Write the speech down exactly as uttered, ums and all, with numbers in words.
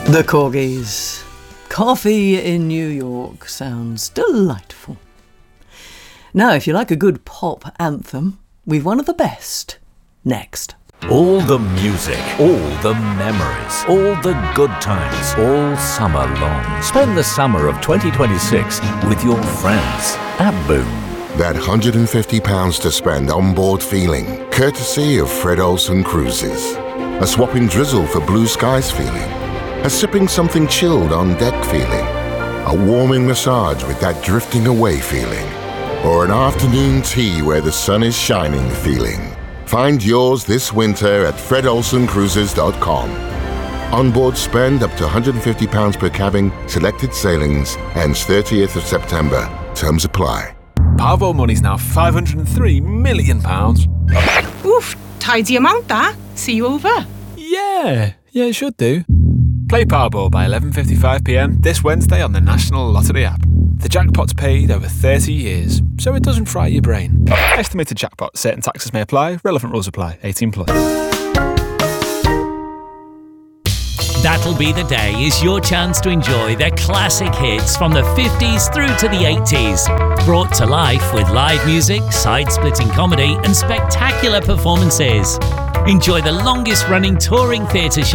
The Corgis. Coffee in New York sounds delightful. Now, if you like a good pop anthem, we've one of the best. Next. All the music, all the memories, all the good times, all summer long. Spend the summer of twenty twenty-six with your friends at Boom. That one hundred fifty pounds to spend on board feeling, courtesy of Fred Olsen Cruises. A swapping drizzle for blue skies feeling. A sipping something chilled on deck feeling. A warming massage with that drifting away feeling. Or an afternoon tea where the sun is shining feeling. Find yours this winter at fred olsen cruises dot com. Onboard spend up to one hundred fifty pounds per cabin, selected sailings, ends thirtieth of September. Terms apply. Powerball money's now five hundred three million pounds. Oof, tidy amount that. See you over. Yeah, yeah, it should do. Play Powerball by eleven fifty-five p m this Wednesday on the National Lottery app. The jackpot's paid over thirty years, so it doesn't fry your brain. Estimated jackpot. Certain taxes may apply. Relevant rules apply. eighteen plus. That'll Be the Day is your chance to enjoy the classic hits from the fifties through to the eighties. Brought to life with live music, side-splitting comedy and spectacular performances. Enjoy the longest running touring theatre show